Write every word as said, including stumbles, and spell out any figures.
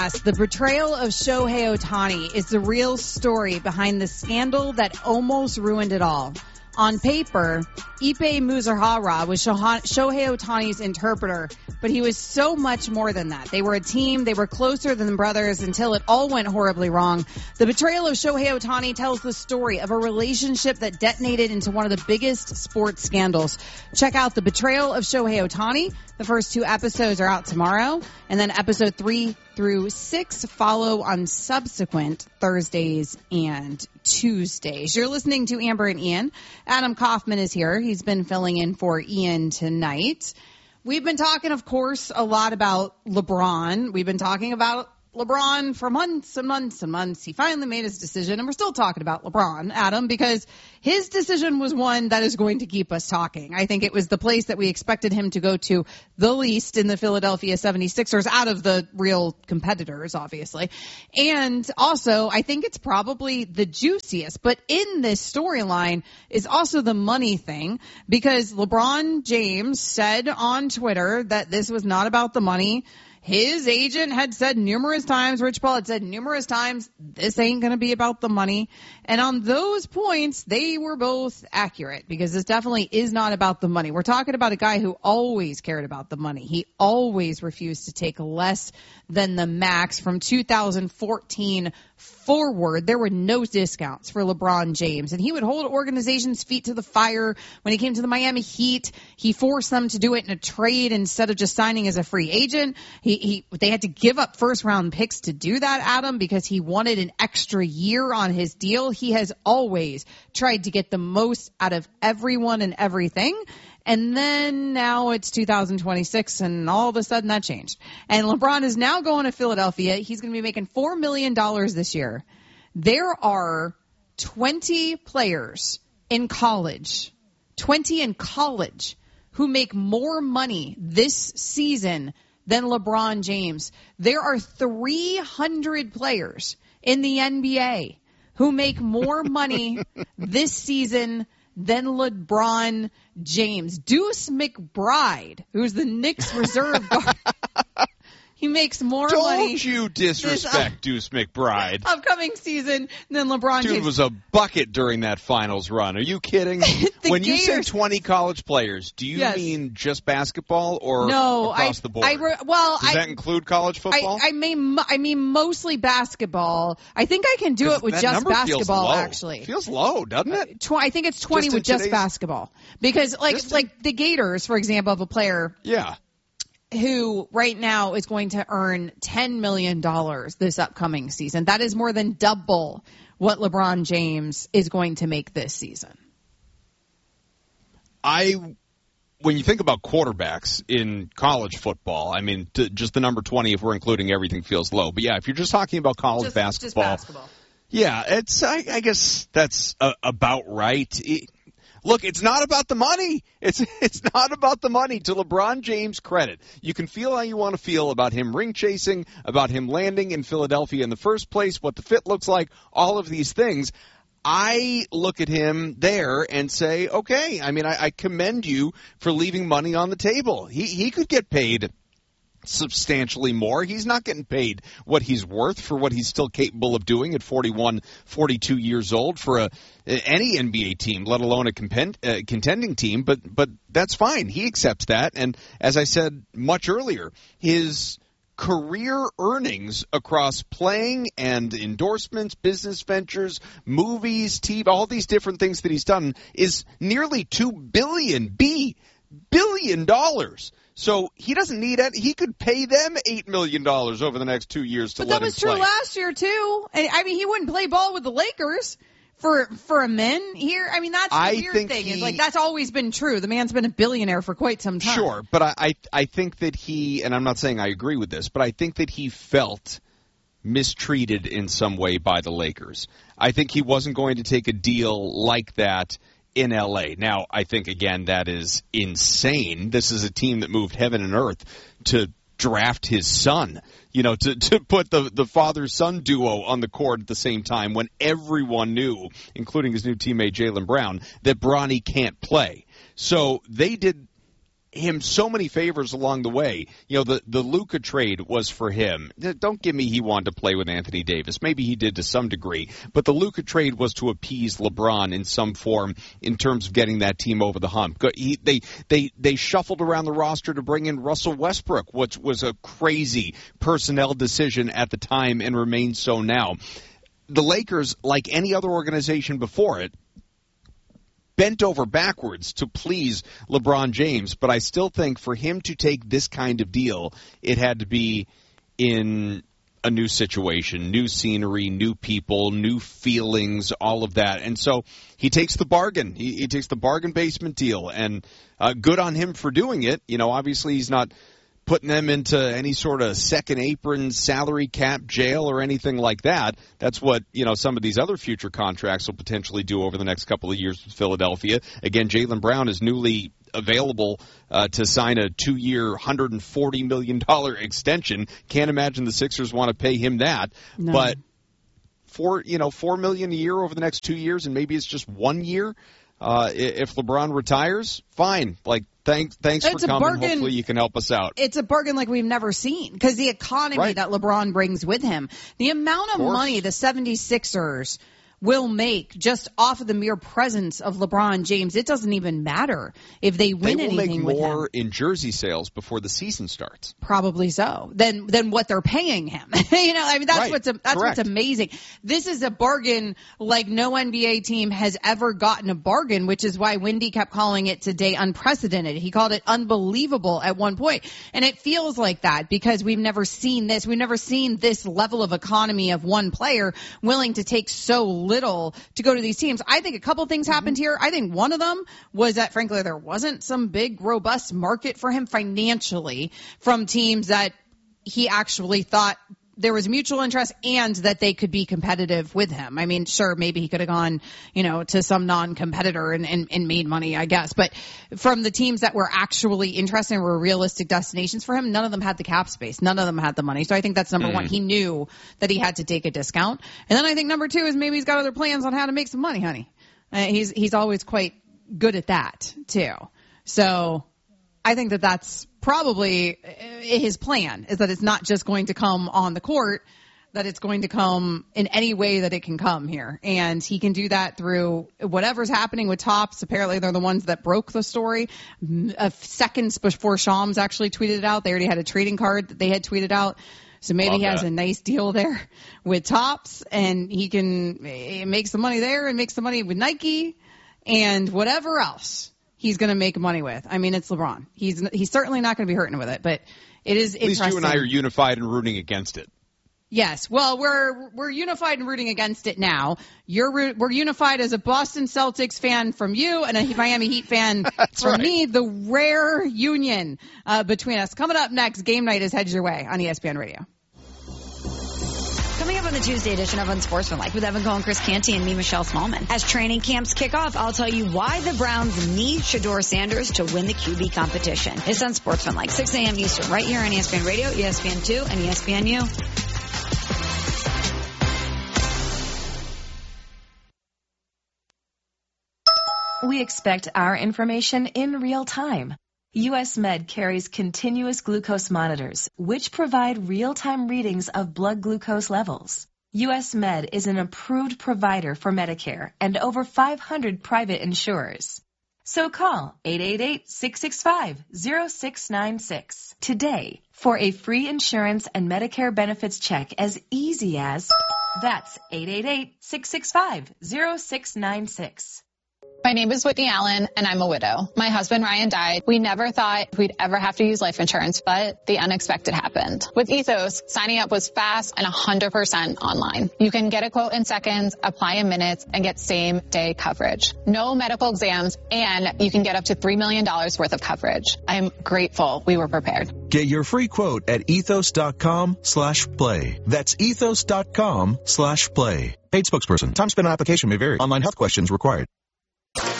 The betrayal of Shohei Ohtani is the real story behind the scandal that almost ruined it all. On paper, Ippei Muzahara was Shohei Ohtani's interpreter, but he was so much more than that. They were a team, they were closer than brothers until it all went horribly wrong. The betrayal of Shohei Ohtani tells the story of a relationship that detonated into one of the biggest sports scandals. Check out The Betrayal of Shohei Ohtani. The first two episodes are out tomorrow, and then episode three through six follow on subsequent Thursdays and Tuesdays. You're listening to Amber and Ian. Adam Kaufman is here. He's been filling in for Ian tonight. We've been talking, of course, a lot about LeBron. We've been talking about LeBron for months and months and months. He finally made his decision, and we're still talking about LeBron, Adam, because his decision was one that is going to keep us talking. I think it was the place that we expected him to go to the least in the Philadelphia seventy-sixers, out of the real competitors, obviously. And also, I think it's probably the juiciest. But in this storyline is also the money thing, because LeBron James said on Twitter that this was not about the money. His agent had said numerous times, Rich Paul had said numerous times, this ain't going to be about the money. And on those points, they were both accurate, because this definitely is not about the money. We're talking about a guy who always cared about the money. He always refused to take less than the max. From two thousand fourteen forward, there were no discounts for LeBron James, and he would hold organizations' feet to the fire. When he came to the Miami Heat, he forced them to do it in a trade instead of just signing as a free agent. He, he they had to give up first round picks to do that, Adam, because he wanted an extra year on his deal. He has always tried to get the most out of everyone and everything. And then now it's two thousand twenty-six, and all of a sudden that changed. And LeBron is now going to Philadelphia. He's going to be making four million dollars this year. There are twenty players in college, twenty in college, who make more money this season than LeBron James. There are three hundred players in the N B A who make more money this season than LeBron James. Deuce McBride, who's the Knicks reserve guard, he makes more Don't money. Don't you disrespect this, uh, Deuce McBride. Upcoming season than LeBron Dude James. was a bucket during that finals run. Are you kidding? When Gators, you say twenty college players, do you yes. mean just basketball or no, across I, the board? I, well, Does I, that include college football? I, I, mean, I mean mostly basketball. I think I can do it with just basketball, feels actually. Feels low, doesn't it? Tw- I think it's twenty just with just today's... basketball. Because, like, just like in... the Gators, for example, have a player. Yeah. Who right now is going to earn ten million dollars this upcoming season. That is more than double what LeBron James is going to make this season. I, when you think about quarterbacks in college football, I mean, t- just the number twenty, if we're including everything, feels low. But yeah, if you're just talking about college just, basketball, just basketball, yeah, it's, I, I guess that's uh, about right. It, Look, it's not about the money. It's it's not about the money. To LeBron James' credit, you can feel how you want to feel about him ring chasing, about him landing in Philadelphia in the first place, what the fit looks like, all of these things. I look at him there and say, okay, I mean, I, I commend you for leaving money on the table. He he could get paid substantially more. He's not getting paid what he's worth for what he's still capable of doing at forty-one, forty-two years old for a any N B A team, let alone a compend, uh, contending team. But but that's fine. He accepts that. And as I said much earlier, his career earnings across playing and endorsements, business ventures, movies, T V, all these different things that he's done is nearly two billion B billion dollars. So he doesn't need it. He could pay them eight million dollars over the next two years to but let him play. But that was true last year, too. I mean, he wouldn't play ball with the Lakers for for a min here. I mean, that's the I weird think thing. He, it's like, that's always been true. The man's been a billionaire for quite some time. Sure, but I, I, I think that he, and I'm not saying I agree with this, but I think that he felt mistreated in some way by the Lakers. I think he wasn't going to take a deal like that in L A. Now, I think, again, that is insane. This is a team that moved heaven and earth to draft his son, you know, to, to put the, the father-son duo on the court at the same time when everyone knew, including his new teammate Jaylen Brown, that Bronny can't play. So they did him so many favors along the way. You know, the, the Luka trade was for him. Don't give me he wanted to play with Anthony Davis. Maybe he did to some degree. But the Luka trade was to appease LeBron in some form in terms of getting that team over the hump. He, they, they, they shuffled around the roster to bring in Russell Westbrook, which was a crazy personnel decision at the time and remains so now. The Lakers, like any other organization before it, bent over backwards to please LeBron James, but I still think for him to take this kind of deal, it had to be in a new situation, new scenery, new people, new feelings, all of that. And so he takes the bargain. He, he takes the bargain basement deal, and uh, good on him for doing it. You know, obviously he's not putting them into any sort of second apron salary cap jail or anything like that. That's what, you know, some of these other future contracts will potentially do over the next couple of years with Philadelphia. Again, Jaylen Brown is newly available uh, to sign a two-year, one hundred forty million dollars extension. Can't imagine the Sixers want to pay him that. No. But four, you know, four million dollars a year over the next two years, and maybe it's just one year. Uh, if LeBron retires, fine. Like, thanks, thanks it's for coming. Bargain. Hopefully you can help us out. It's a bargain like we've never seen because the economy right. that LeBron brings with him, the amount of, of money the seventy-sixers will make just off of the mere presence of LeBron James. It doesn't even matter if they win they will anything make with him. More in jersey sales before the season starts. Probably so. Than than what they're paying him. you know, I mean that's right. what's that's Correct. what's amazing. This is a bargain like no N B A team has ever gotten a bargain, which is why Wendy kept calling it today unprecedented. He called it unbelievable at one point. And it feels like that because we've never seen this. We've never seen this level of economy of one player willing to take so little to go to these teams. I think a couple things happened here. I think one of them was that, frankly, there wasn't some big, robust market for him financially from teams that he actually thought there was mutual interest and that they could be competitive with him. I mean, sure, maybe he could have gone, you know, to some non-competitor and, and, and made money, I guess. But from the teams that were actually interested and were realistic destinations for him, none of them had the cap space. None of them had the money. So I think that's number mm. one. He knew that he had to take a discount. And then I think number two is maybe he's got other plans on how to make some money, honey. Uh, he's, he's always quite good at that, too. So I think that that's probably his plan, is that it's not just going to come on the court, that it's going to come in any way that it can come here. And he can do that through whatever's happening with Topps. Apparently they're the ones that broke the story. A seconds before Shams actually tweeted it out, they already had a trading card that they had tweeted out. So maybe Love he has that. a nice deal there with Topps, and he can make some money there and make some money with Nike and whatever else he's going to make money with. I mean, it's LeBron. He's he's certainly not going to be hurting with it, but it is At interesting. least you and I are unified and rooting against it. Yes. Well, we're we're unified and rooting against it now. You're we're unified as a Boston Celtics fan from you and a Miami Heat fan from right. me. The rare union uh, between us. Coming up next, Game Night is headed your way on E S P N Radio. Coming up on the Tuesday edition of Unsportsmanlike with Evan Cohen, Chris Canty, and me, Michelle Smallman. As training camps kick off, I'll tell you why the Browns need Shedeur Sanders to win the Q B competition. It's Unsportsmanlike, six a.m. Eastern, right here on E S P N Radio, E S P N two, and E S P N U. We expect our information in real time. U S Med carries continuous glucose monitors, which provide real-time readings of blood glucose levels. U S Med is an approved provider for Medicare and over five hundred private insurers. So call eight eight eight, six six five, zero six nine six today for a free insurance and Medicare benefits check as easy as... That's eight eight eight, six six five, zero six nine six. My name is Whitney Allen, and I'm a widow. My husband, Ryan, died. We never thought we'd ever have to use life insurance, but the unexpected happened. With Ethos, signing up was fast and one hundred percent online. You can get a quote in seconds, apply in minutes, and get same-day coverage. No medical exams, and you can get up to three million dollars worth of coverage. I'm grateful we were prepared. Get your free quote at ethos.com slash play. That's ethos.com slash play. Paid spokesperson. Time spent on application may vary. Online health questions required.